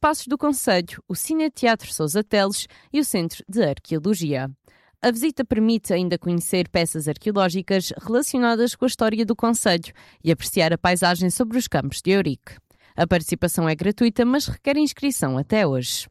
espaços do concelho, o Cineteatro Sousa Teles e o Centro de Arqueologia. A visita permite ainda conhecer peças arqueológicas relacionadas com a história do concelho e apreciar a paisagem sobre os campos de Eurique. A participação é gratuita, mas requer inscrição até hoje.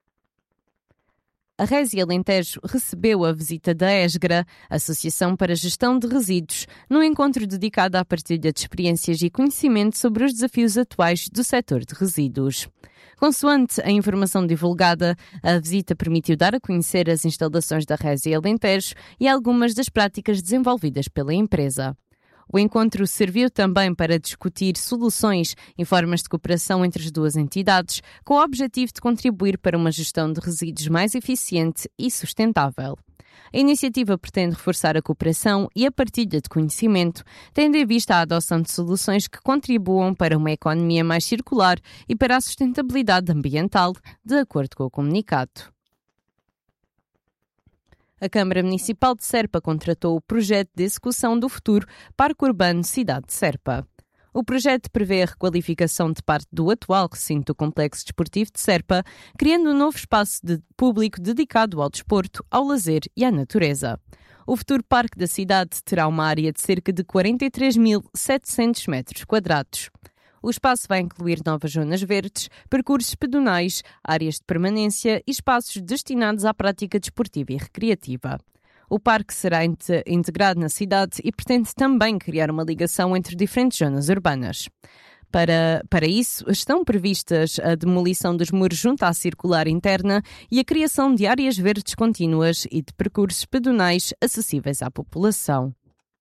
A Resi Alentejo recebeu a visita da ESGRA, Associação para a Gestão de Resíduos, num encontro dedicado à partilha de experiências e conhecimento sobre os desafios atuais do setor de resíduos. Consoante a informação divulgada, a visita permitiu dar a conhecer as instalações da Resi Alentejo e algumas das práticas desenvolvidas pela empresa. O encontro serviu também para discutir soluções e formas de cooperação entre as duas entidades, com o objetivo de contribuir para uma gestão de resíduos mais eficiente e sustentável. A iniciativa pretende reforçar a cooperação e a partilha de conhecimento, tendo em vista a adoção de soluções que contribuam para uma economia mais circular e para a sustentabilidade ambiental, de acordo com o comunicado. A Câmara Municipal de Serpa contratou o projeto de execução do futuro Parque Urbano Cidade de Serpa. O projeto prevê a requalificação de parte do atual recinto do Complexo Desportivo de Serpa, criando um novo espaço público dedicado ao desporto, ao lazer e à natureza. O futuro Parque da cidade terá uma área de cerca de 43.700 metros quadrados. O espaço vai incluir novas zonas verdes, percursos pedonais, áreas de permanência e espaços destinados à prática desportiva e recreativa. O parque será integrado na cidade e pretende também criar uma ligação entre diferentes zonas urbanas. Para isso, estão previstas a demolição dos muros junto à circular interna e a criação de áreas verdes contínuas e de percursos pedonais acessíveis à população.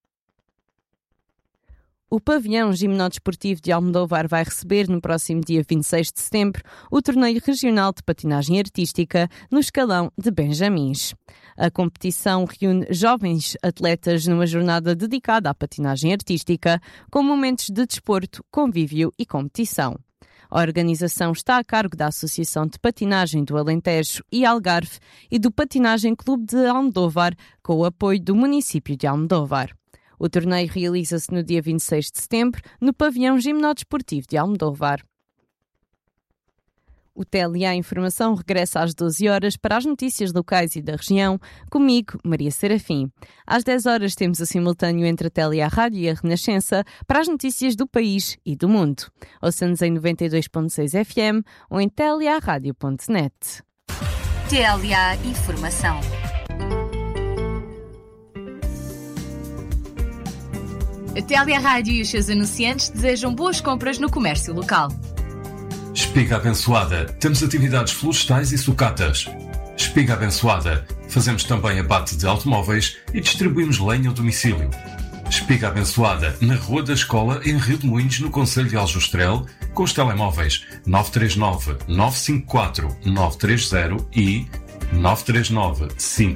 O pavilhão gimnodesportivo de Almodóvar vai receber no próximo dia 26 de setembro o torneio regional de patinagem artística no escalão de Benjamins. A competição reúne jovens atletas numa jornada dedicada à patinagem artística, com momentos de desporto, convívio e competição. A organização está a cargo da Associação de Patinagem do Alentejo e Algarve e do Patinagem Clube de Almodóvar, com o apoio do município de Almodóvar. O torneio realiza-se no dia 26 de setembro, no pavilhão gimnodesportivo de Almodóvar. O TLA Informação regressa às 12 horas para as notícias locais e da região, comigo, Maria Serafim. Às 10 horas temos o simultâneo entre a TLA Rádio e a Renascença para as notícias do país e do mundo. Ouça-nos em 92.6 FM ou em tlaradio.net. TLA Informação. A TLA Rádio e os seus anunciantes desejam boas compras no comércio local. Espiga Abençoada. Temos atividades florestais e sucatas. Espiga Abençoada. Fazemos também abate de automóveis e distribuímos lenha ao domicílio. Espiga Abençoada, na Rua da Escola, em Rio de Moinhos, no concelho de Aljustrel, com os telemóveis 939 954 930 e 939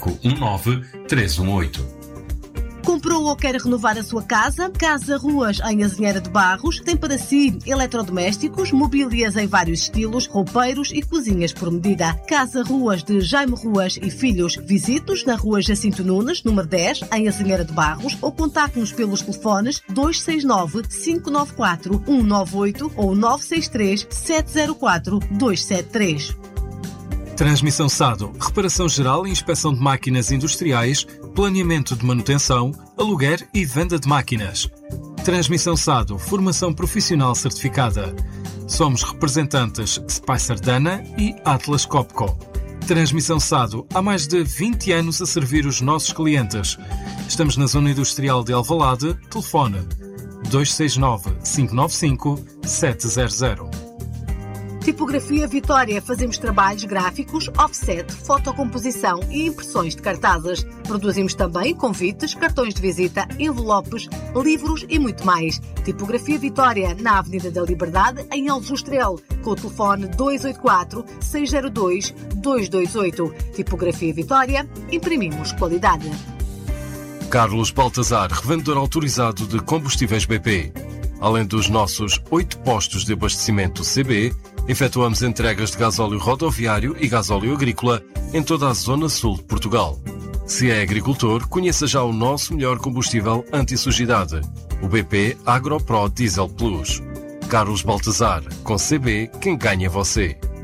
519 318. Comprou ou quer renovar a sua casa? Casa Ruas, em Azinheira de Barros, tem para si eletrodomésticos, mobílias em vários estilos, roupeiros e cozinhas por medida. Casa Ruas de Jaime Ruas e Filhos. Visite-nos na Rua Jacinto Nunes, número 10, em Azinheira de Barros, ou contacte-nos pelos telefones 269 594 198 ou 963 704 273. Transmissão SADO, reparação geral e inspeção de máquinas industriais, planeamento de manutenção, aluguer e venda de máquinas. Transmissão SADO, formação profissional certificada. Somos representantes Spicer Dana e Atlas Copco. Transmissão SADO, há mais de 20 anos a servir os nossos clientes. Estamos na zona industrial de Alvalade, telefone 269 595 700. Tipografia Vitória. Fazemos trabalhos gráficos, offset, fotocomposição e impressões de cartazes. Produzimos também convites, cartões de visita, envelopes, livros e muito mais. Tipografia Vitória, na Avenida da Liberdade, em Aljustrel, com o telefone 284 602 228. Tipografia Vitória, imprimimos qualidade. Carlos Baltazar, revendedor autorizado de combustíveis BP. Além dos nossos 8 postos de abastecimento CB, efetuamos entregas de gasóleo rodoviário e gasóleo agrícola em toda a zona sul de Portugal. Se é agricultor, conheça já o nosso melhor combustível anti-sujidade, o BP AgroPro Diesel Plus. Carlos Baltazar, com CB, quem ganha é você.